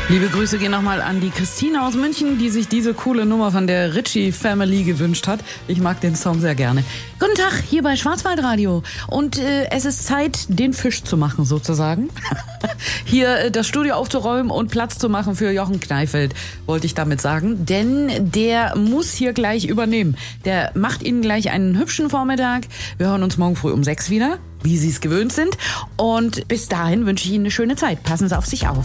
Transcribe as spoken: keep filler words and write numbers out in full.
Liebe Grüße gehen nochmal an die Christine aus München, die sich diese coole Nummer von der Ritchie Family gewünscht hat. Ich mag den Song sehr gerne. Guten Tag, hier bei Schwarzwaldradio. Und äh, es ist Zeit, den Fisch zu machen sozusagen. Hier äh, das Studio aufzuräumen und Platz zu machen für Jochen Kneifeld, wollte ich damit sagen. Denn der muss hier gleich übernehmen. Der macht Ihnen gleich einen hübschen Vormittag. Wir hören uns morgen früh um sechs wieder, wie Sie es gewöhnt sind. Und bis dahin wünsche ich Ihnen eine schöne Zeit. Passen Sie auf sich auf.